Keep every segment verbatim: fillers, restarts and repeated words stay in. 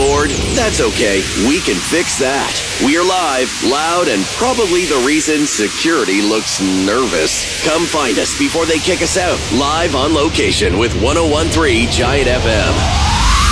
bored? That's okay. We can fix that. We're live, loud, and probably the reason security looks nervous. Come find us before they kick us out. Live on location with one oh one point three Giant F M.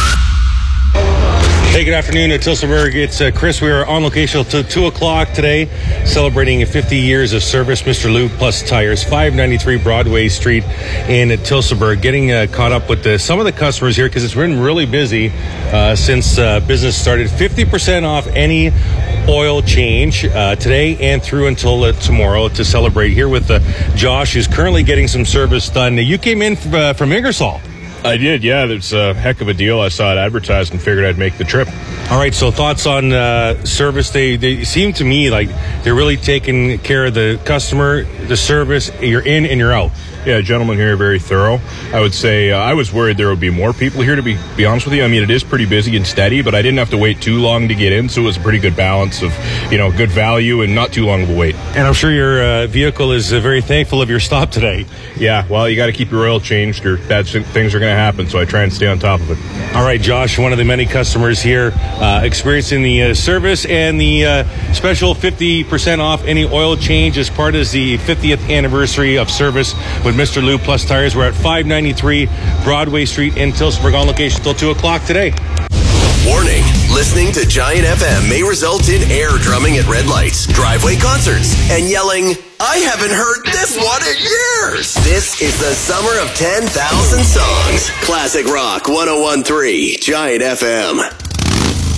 Hey, good afternoon at Tillsonburg. It's uh, Chris. We are on location till two o'clock today, celebrating fifty years of service. Mister Lube Plus Tires, five ninety-three Broadway Street in Tillsonburg. Getting uh, caught up with the, some of the customers here because it's been really busy uh, since uh, business started. fifty percent off any oil change uh, today and through until uh, tomorrow to celebrate. Here with uh, Josh, who's currently getting some service done. You came in from, uh, from Ingersoll. I did, yeah. It's a heck of a deal. I saw it advertised and figured I'd make the trip. All right, so thoughts on uh, service? They they seem to me like they're really taking care of the customer, the service. You're in and you're out. Yeah, gentlemen here are very thorough. I would say uh, I was worried there would be more people here, to be be honest with you. I mean, it is pretty busy and steady, but I didn't have to wait too long to get in, so it was a pretty good balance of, you know, good value and not too long of a wait. And I'm sure your uh, vehicle is uh, very thankful of your stop today. Yeah, well, you got to keep your oil changed or bad things are going to happen, so I try and stay on top of it. All right, Josh, one of the many customers here uh, experiencing the uh, service and the uh, special fifty percent off any oil change as part of the fiftieth anniversary of service with Mister Lube Plus Tires. We're at five ninety-three Broadway Street in Tillsonburg, on location till two o'clock today. Warning, listening to Giant F M may result in air drumming at red lights, driveway concerts, and yelling, I haven't heard this one in years. This is the summer of ten thousand songs. Classic Rock one oh one point three Giant F M.